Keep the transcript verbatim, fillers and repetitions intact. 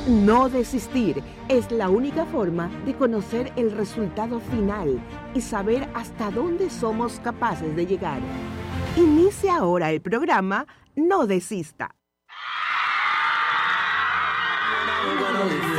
No desistir es la única forma de conocer el resultado final y saber hasta dónde somos capaces de llegar. Inicia ahora el programa No Desista.